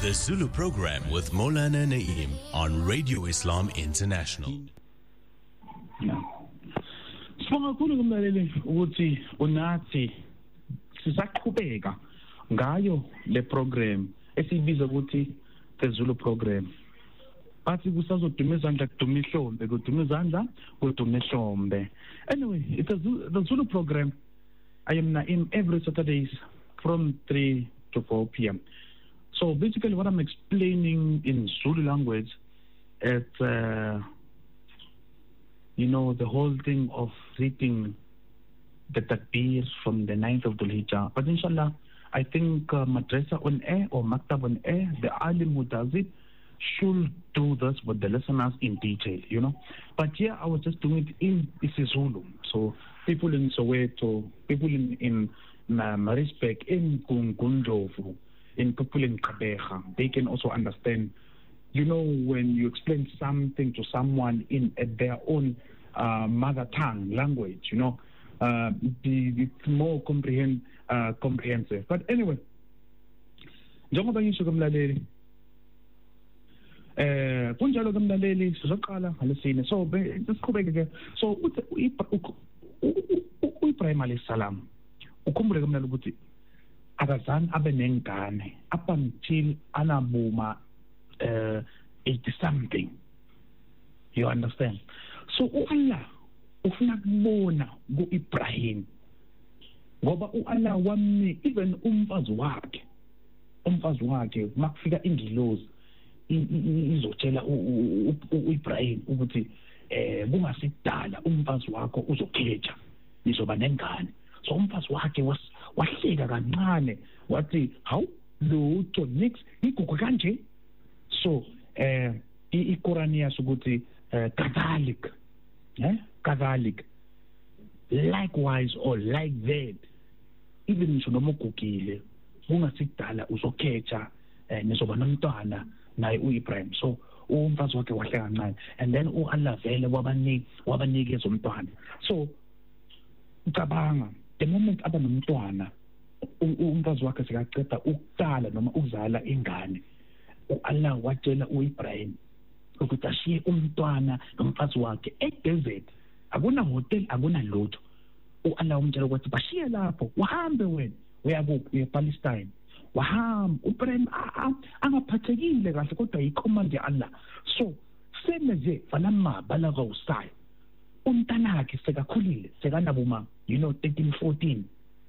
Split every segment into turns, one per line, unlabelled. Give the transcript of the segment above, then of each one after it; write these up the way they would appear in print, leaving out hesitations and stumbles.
The Zulu program with Maulana Naeem on Radio Islam International.
Sibonga kakhulu kumlaleli ukuthi unathi sisaqhubeka ngayo le program esibiza ukuthi the Zulu program. Bathi kusazoduma izandla kuduma ihlombe, kuduma izandla kuduma ihlombe. Anyway, it's the Zulu program. I am Naeem every Saturdays from 3 to 4 p.m. So basically what I'm explaining in Zulu language, it's, the whole thing of reading the takbir from the 9th of Dhul Hijjah. But inshallah, I think Madrasa on air or Maktab on air, the alim who does it, should do this with the listeners in detail, But here I was just doing it in isiZulu. So people in Soweto, people in Maritzburg, in Kungundlovu, in people in Kabeja, they can also understand, when you explain something to someone in their own mother tongue language, it's more comprehensive. But anyway, njengoba ngisho kumlaleli kunjalo kumlaleli sizoqala ngalesine so siqhubeke ke so uIbrahim alayhi salam ukhumbule kumlaleli ukuthi akazange abe nengane up until anabuma 80 something, you understand? So uAllah ufuna kubona kuIbrahim ngoba uAllah wamni even umfazi wakhe makufika ingilozi izotshela uIbrahim ukuthi kungasidala umfazi wakho uzokhetha nizoba nengane. So umfazi wakhe wahleka kancane wathi hawu lutho nix igugu kanje. So iQuran yasho ukuthi kadhalik likewise or like that, even ngisho noma ugugile kungasidala uzokhetha nizoba nomntwana naye uIbrahim. So umfazi wakhe wahleka kancane and then uAllah vele wabanikeza umntwana. So ucabanga the moment aba nomntwana umfazi wakhe sekaqeda ukuqala noma ukuzala ingane, uAllah watshela uIbrahim ukuthi ashiye umntwana nomfazi wakhe eDesert, akuna hotel akuna lutho. uAllah umtshela ukuthi bashiye lapho uhambe wena uyakuphi ePalestine. Wahamba uIbrahim angaphathekile kahle kodwa yicommand yaAllah. So seme nje falamma balagha usay umntana wakhe sekakhulile sekanabuma 13 14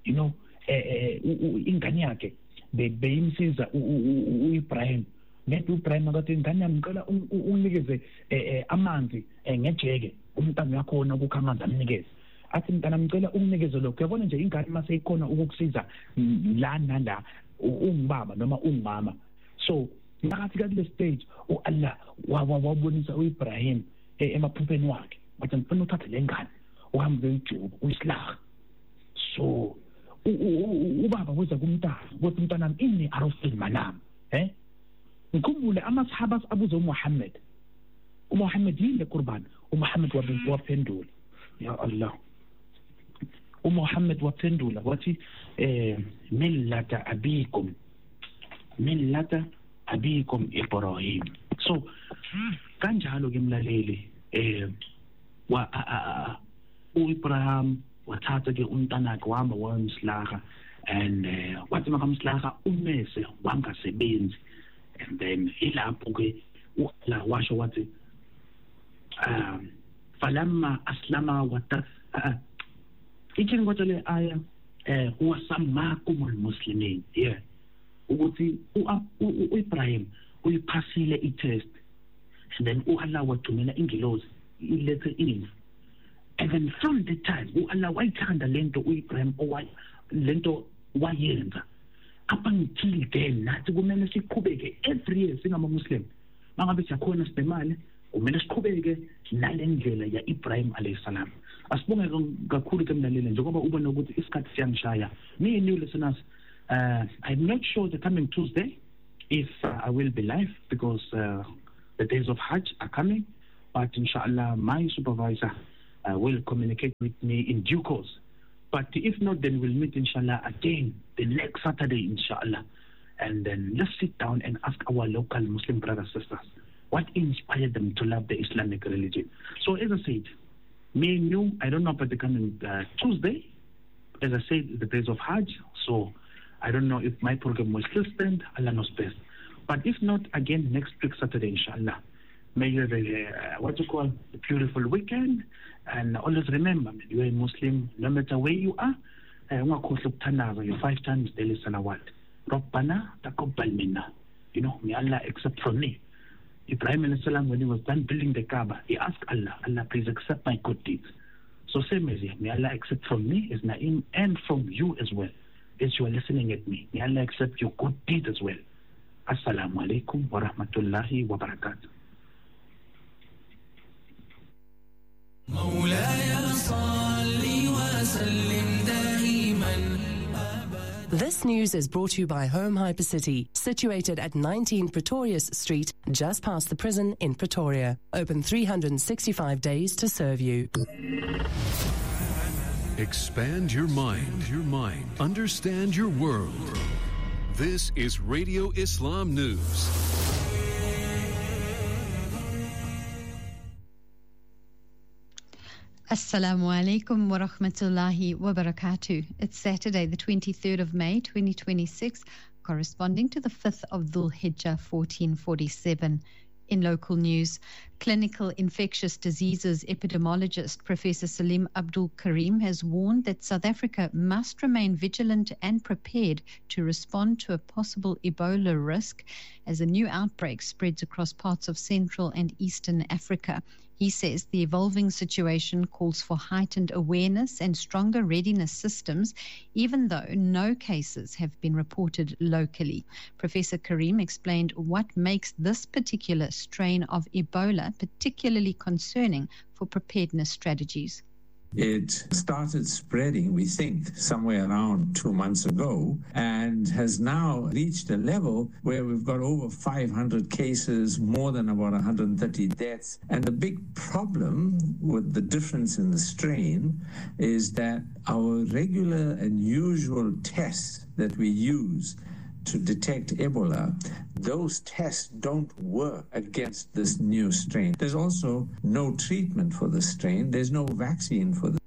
ingane yakhe beyimsiza uIbrahim. Ngethi uIbrahim akathi ingane yami ngicela unikeze amanzi ngejeke umntana yakhona ukukha amanzi amnikeze. Athi mntana ngicela unikeze lokho. Uyabona nje ingane mase ikhona ukukusiza la nala ungibaba noma ungimama. So nakafika kule stage uAllah wabonisa uIbrahim emaphupheni wakhe wathi ngifuna uthathe le ngane uhambe uyijuba uyislaha. So ubaba weza kumntana ukuthi mntanami inni arafil manam ngikhumbule amasahaba abuza uMuhammad yile qurban uMuhammad waphendula ya Allah. uMuhammad waphendula wathi millata abikum Ibrahim. So kanjalo ke mlaleli uIbrahim wathatha ke umntanakhe wahamba wamslaha and wathi makamslaha umese wangasebenzi and then ilapho ke uAllah washo wathi falamma aslama ithi ngoba le aya huwa sammakumul muslimin ukuthi uIbrahim uyiphasile itest and then uAllah wathumela ingilozi ilethe Eve. And then from the time uAllah wayithanda lento uIbrahim lento wayenza up until then nathi kumele siqhubeke every year singama-Muslim mangabe siyakhona sinemali kumele siqhubeke nalendlela yaIbrahim alayhi salam. Asibonge kakhulu ke mlaleli njengoba ubona ukuthi isikhathi siyangishaya. Me and you listeners, I'm not sure the coming Tuesday if I will be live because the days of Hajj are coming, but inshallah my supervisor will communicate with me in due course. But if not, then we'll meet inshallah again the next Saturday inshallah. And then let's sit down and ask our local Muslim brothers and sisters, what inspired them to love the Islamic religion? So as I said, me and you, I don't know about the coming Tuesday. As I said, the days of Hajj. So I don't know if my program will still stand. Allah knows best. But if not, again, next week, Saturday, inshallah. May you have a beautiful weekend. And always remember, you're a Muslim, no matter where you are. You 5 times daily salawat. Rabbana taqabbal minna. May Allah accept from me. Ibrahim alayhi salam, when he was done building the Kaaba, he asked Allah, Allah, please accept my good deeds. So same as may Allah accept from me as Naeem and from you as well, as you are listening at me. May Allah accept your good deeds as well. Assalamu alaikum wa rahmatullahi wa barakatuh.
This news is brought to you by Home Hypercity, situated at 19 Pretorius Street, just past the prison in Pretoria. Open 365 days to serve you.
Expand your mind. Understand your world. This is Radio Islam News.
Assalamu alaikum wa rahmatullahi wa barakatuh. It's Saturday, the 23rd of May, 2026, corresponding to the 5th of Dhul Hijjah, 1447. In local news, clinical infectious diseases epidemiologist Professor Salim Abdul Karim has warned that South Africa must remain vigilant and prepared to respond to a possible Ebola risk as a new outbreak spreads across parts of Central and Eastern Africa. He says the evolving situation calls for heightened awareness and stronger readiness systems, even though no cases have been reported locally. Professor Karim explained what makes this particular strain of Ebola particularly concerning for preparedness strategies.
It started spreading, we think, somewhere around 2 months ago, and has now reached a level where we've got over 500 cases, more than about 130 deaths. And the big problem with the difference in the strain is that our regular and usual tests that we use to detect Ebola, those tests don't work against this new strain. There's also no treatment for the strain. There's no vaccine for the.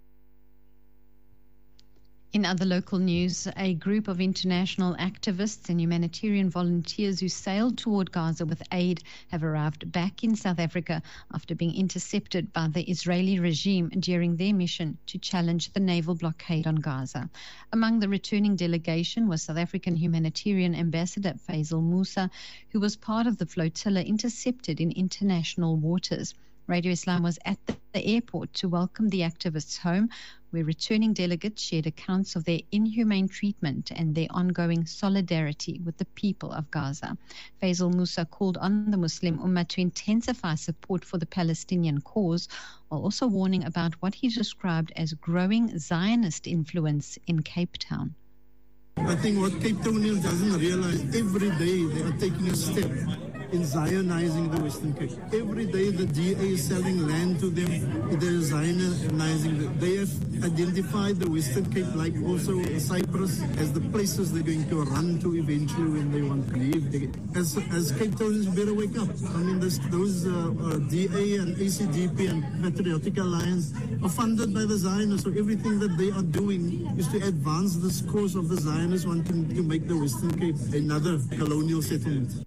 In other local news, a group of international activists and humanitarian volunteers who sailed toward Gaza with aid have arrived back in South Africa after being intercepted by the Israeli regime during their mission to challenge the naval blockade on Gaza. Among the returning delegation was South African humanitarian ambassador Faisal Musa, who was part of the flotilla intercepted in international waters. Radio Islam was at the airport to welcome the activists home, where returning delegates shared accounts of their inhumane treatment and their ongoing solidarity with the people of Gaza. Faisal Musa called on the Muslim Ummah to intensify support for the Palestinian cause, while also warning about what he described as growing Zionist influence in Cape Town.
I think what Cape Townians doesn't realize, every day they are taking a step in Zionizing the Western Cape. Every day the DA is selling land to them, they're Zionizing them. They have identified the Western Cape, like also Cyprus, as the places they're going to run to eventually when they want to leave. As Cape Townians, better wake up. I mean, those DA and ACDP and Patriotic Alliance are funded by the Zionists, so everything that they are doing is to advance this cause of the Zionists wanting to make the Western Cape another colonial settlement.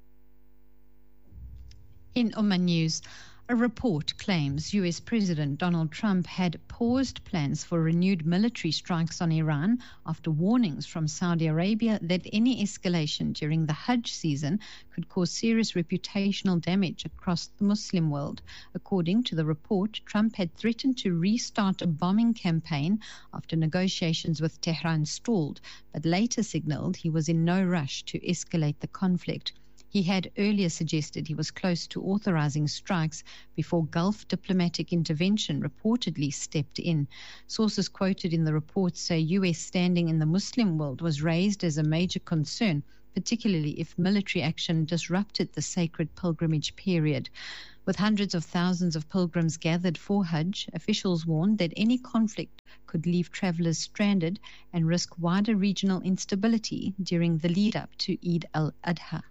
In Oman News, a report claims U.S. President Donald Trump had paused plans for renewed military strikes on Iran after warnings from Saudi Arabia that any escalation during the Hajj season could cause serious reputational damage across the Muslim world. According to the report, Trump had threatened to restart a bombing campaign after negotiations with Tehran stalled, but later signaled he was in no rush to escalate the conflict. He had earlier suggested he was close to authorizing strikes before Gulf diplomatic intervention reportedly stepped in. Sources quoted in the report say U.S. standing in the Muslim world was raised as a major concern particularly if military action disrupted the sacred pilgrimage period. With hundreds of thousands of pilgrims gathered for Hajj, officials warned that any conflict could leave travelers stranded and risk wider regional instability during the lead-up to Eid al-Adha.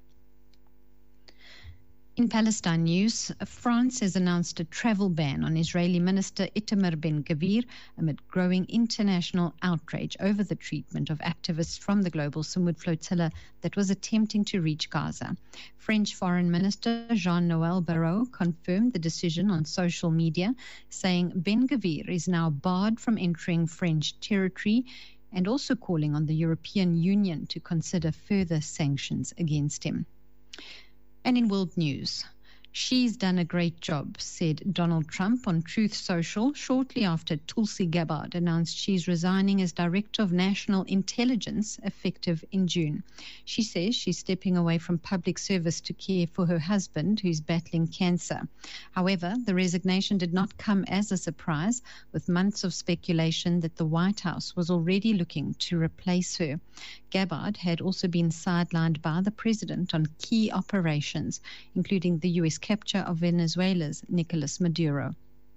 In Palestine news, France has announced a travel ban on Israeli Minister Itamar Ben-Gvir amid growing international outrage over the treatment of activists from the global Samud flotilla that was attempting to reach Gaza. French Foreign Minister Jean-Noël Barrot confirmed the decision on social media, saying Ben-Gvir is now barred from entering French territory, and also calling on the European Union to consider further sanctions against him. And in world news, she's done a great job, said Donald Trump on Truth Social shortly after Tulsi Gabbard announced she's resigning as Director of National Intelligence effective in June. She says she's stepping away from public service to care for her husband, who's battling cancer. However, the resignation did not come as a surprise, with months of speculation that the White House was already looking to replace her. Gabbard had also been sidelined by the president on key operations, including the U.S. capture of Venezuela's Nicolas Maduro.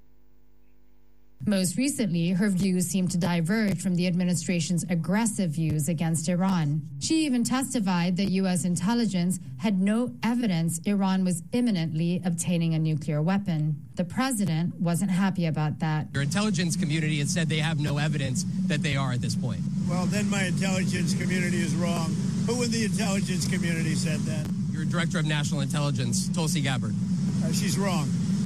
Most recently, her views seem to diverge from the administration's aggressive views against Iran. She even testified that U.S. intelligence had no evidence Iran was imminently obtaining a nuclear weapon. The president wasn't happy about that.
Your intelligence community has said they have no evidence that they are at this point.
Well, then my intelligence community is wrong. Who in the intelligence community said that?
Your Director of National Intelligence, Tulsi Gabbard.
She's wrong.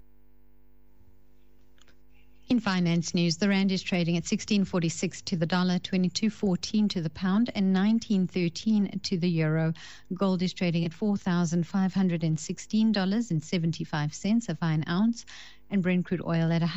In finance news, the rand is trading at 16.46 to the dollar, 22.14 to the pound, and 19.13 to the euro. Gold is trading at $4,516.75 a fine ounce, and Brent crude oil at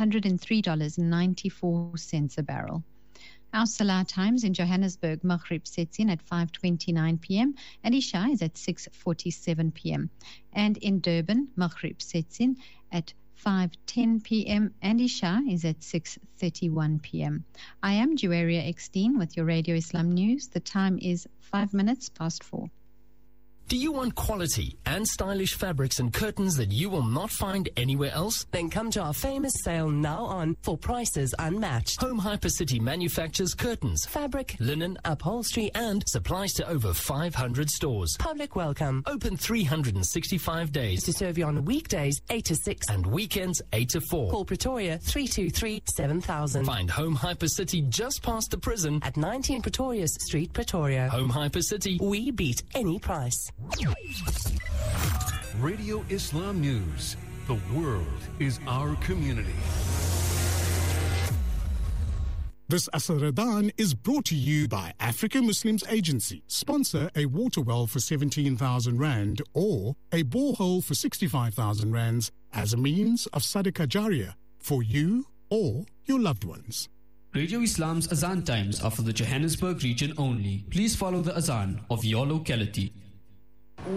$103.94 a barrel. Our Salah times in Johannesburg, Maghrib sets in at 5:29 p.m. and Isha is at 6:47 p.m. And in Durban, Maghrib sets in at 5:10 p.m. and Isha is at 6:31 p.m. I am Juwaria Eckstein with your Radio Islam News. The time is 5 minutes past 4.
Do you want quality and stylish fabrics and curtains that you will not find anywhere else?
Then come to our famous sale now on for prices unmatched.
Home Hypercity manufactures curtains,
Fabric,
linen,
upholstery
and supplies to over 500 stores.
Public welcome.
Open 365 days.
To serve you on weekdays 8 to 6
and weekends 8 to 4.
Call Pretoria 323 7000.
Find Home Hypercity just past the prison
at 19 Pretorius Street, Pretoria.
Home Hypercity.
We beat any price.
Radio Islam News. The world is our community.
This Asr Ramadan is brought to you by African Muslims Agency. Sponsor a water well for 17,000 rand or a borehole for 65,000 rands as a means of Sadaqah Jariyah for you or your loved ones.
Radio Islam's Azan times are for the Johannesburg region only. Please follow the Azan of your locality.